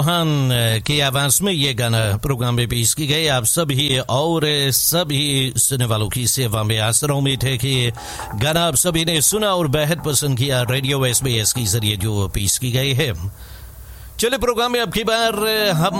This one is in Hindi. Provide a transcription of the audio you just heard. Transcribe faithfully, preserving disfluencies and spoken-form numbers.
चौहान की आवाज में ये गाना प्रोग्राम में पेश की गई आप सभी और सभी सुनने वालों की सेवा में। आसरा उम्मीद है कि गाना आप सभी ने सुना और बेहद पसंद किया। रेडियो एसबीएस के जरिए जो पेश की गई है। चलिए प्रोग्राम में अब की बार हम